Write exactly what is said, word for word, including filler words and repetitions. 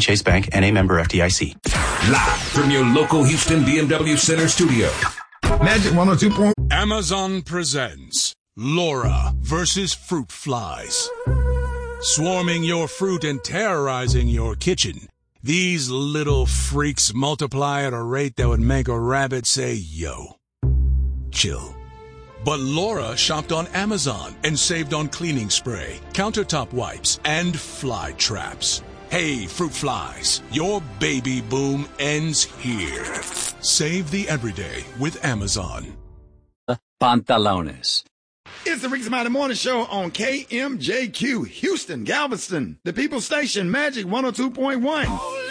and Chase Bank, N A member F D I C. Live from your local Houston B M W Center studio. Magic one oh two point one. Amazon presents Laura versus Fruit Flies. Swarming your fruit and terrorizing your kitchen, these little freaks multiply at a rate that would make a rabbit say, yo. Chill. But Laura shopped on Amazon and saved on cleaning spray, countertop wipes, and fly traps. Hey, fruit flies, your baby boom ends here. Save the everyday with Amazon. Pantalones. It's the Rick Smiley Morning Show on K M J Q, Houston, Galveston, the People's Station, Magic one oh two point one.